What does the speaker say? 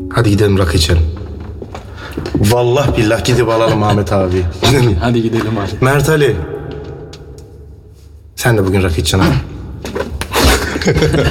Hadi gidelim rakı içelim. Vallahi billah gidip alalım Ahmet abi. Hadi gidelim abi. Mert Ali. Sen de bugün rakı içeceksin abi.